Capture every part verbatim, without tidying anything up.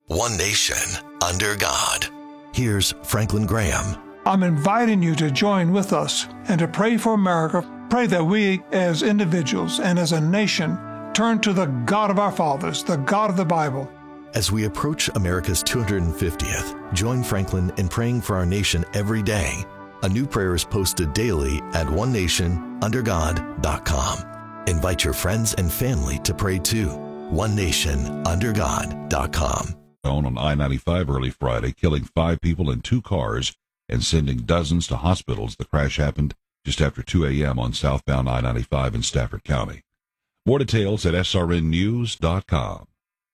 One nation, under God. Here's Franklin Graham. I'm inviting you to join with us and to pray for America. Pray that we, as individuals and as a nation, turn to the God of our fathers, the God of the Bible. As we approach America's two hundred fiftieth, join Franklin in praying for our nation every day. A new prayer is posted daily at one nation under god dot com. Invite your friends and family to pray too. one nation under god dot com. On I ninety-five early Friday, killing five people in two cars and sending dozens to hospitals. The crash happened just after two a.m. on southbound I ninety-five in Stafford County. More details at S R N news dot com.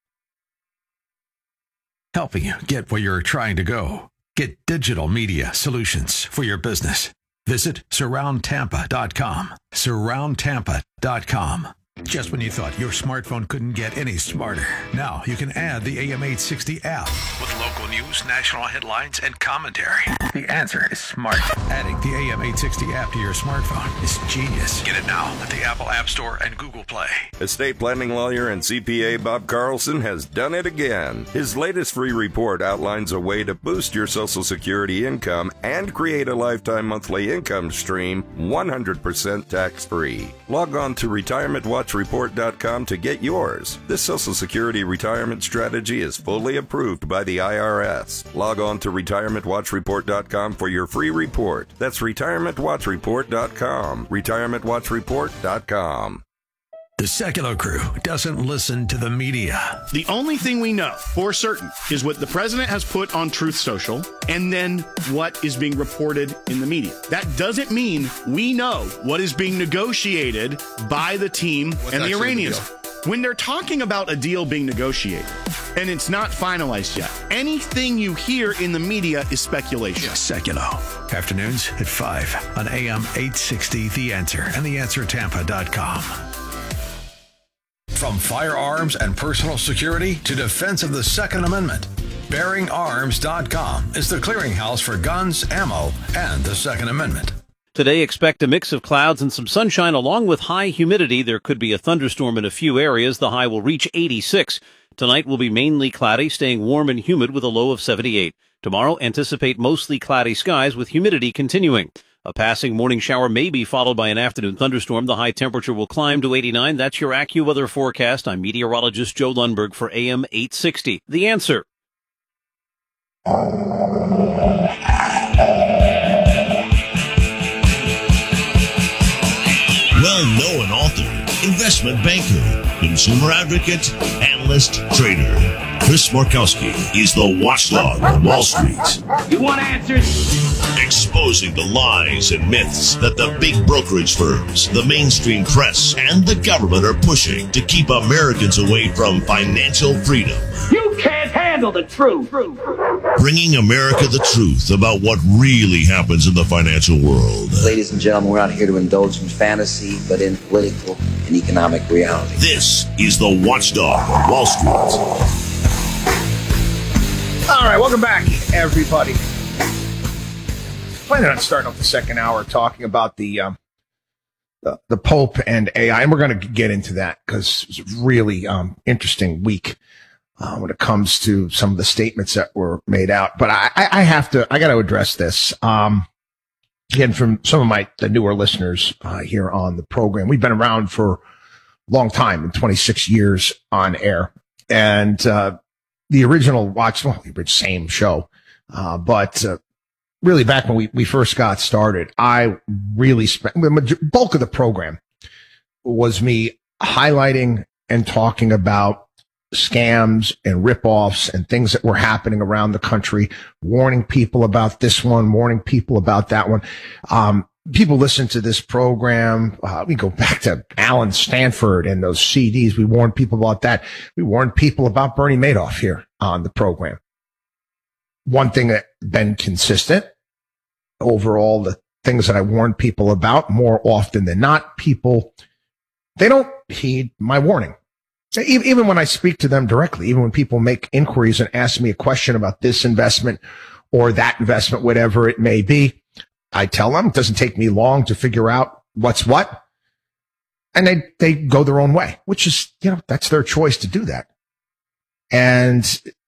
Helping you get where you're trying to go. Get digital media solutions for your business. Visit surround tampa dot com. surround tampa dot com. Just when you thought your smartphone couldn't get any smarter, now you can add the A M eight sixty app with local news, national headlines, and commentary. The answer is smart. Adding the A M eight sixty app to your smartphone is genius. Get it now at the Apple App Store and Google Play. Estate planning lawyer and C P A Bob Carlson has done it again. His latest free report outlines a way to boost your Social Security income and create a lifetime monthly income stream one hundred percent tax-free. Log on to retirement watch report dot com to get yours. This Social Security retirement strategy is fully approved by the I R S. Log on to retirement watch report dot com for your free report. That's retirement watch report dot com. retirement watch report dot com. The Secular Crew doesn't listen to the media. The only thing we know for certain is what the president has put on Truth Social and then what is being reported in the media. That doesn't mean we know what is being negotiated by the team What's and the Iranians. The when they're talking about a deal being negotiated and it's not finalized yet, anything you hear in the media is speculation. Yes. Secular. Afternoons at five on A M eight sixty The Answer and the answer tampa dot com. From firearms and personal security to defense of the Second Amendment, bearing arms dot com is the clearinghouse for guns, ammo, and the Second Amendment. Today, expect a mix of clouds and some sunshine along with high humidity. There could be a thunderstorm in a few areas. The high will reach eighty-six. Tonight will be mainly cloudy, staying warm and humid with a low of seventy-eight. Tomorrow, anticipate mostly cloudy skies with humidity continuing. A passing morning shower may be followed by an afternoon thunderstorm. The high temperature will climb to eighty-nine. That's your AccuWeather forecast. I'm meteorologist Joe Lundberg for A M eight sixty. The Answer. Well-known author, investment banker, consumer advocate, analyst, trader. Chris Markowski is the watchdog on Wall Street. You want answers? Exposing the lies and myths that the big brokerage firms, the mainstream press, and the government are pushing to keep Americans away from financial freedom. You can't handle the truth. Bringing America the truth about what really happens in the financial world. Ladies and gentlemen, we're not here to indulge in fantasy, but in political and economic reality. This is the watchdog on Wall Street. All right, welcome back, everybody. Planning on starting off the second hour talking about the um, the, the Pope and A I, and we're going to get into that because it's a really um, interesting week uh, when it comes to some of the statements that were made out. But I, I have to, I got to address this. Um, again, from some of my the newer listeners uh, here on the program, we've been around for a long time, in twenty-six years on air, and uh, the original Watch, well, the same show, uh, but. Uh, Really, back when we, we first got started, I really spent the bulk of the program was me highlighting and talking about scams and ripoffs and things that were happening around the country, warning people about this one, warning people about that one. Um, people listen to this program. Uh, we go back to Alan Stanford and those C Ds. We warned people about that. We warned people about Bernie Madoff here on the program. One thing that been consistent over all the things that I warn people about, more often than not, people, they don't heed my warning. Even when I speak to them directly, even when people make inquiries and ask me a question about this investment or that investment, whatever it may be, I tell them it doesn't take me long to figure out what's what. And they, they go their own way, which is, you know, that's their choice to do that. And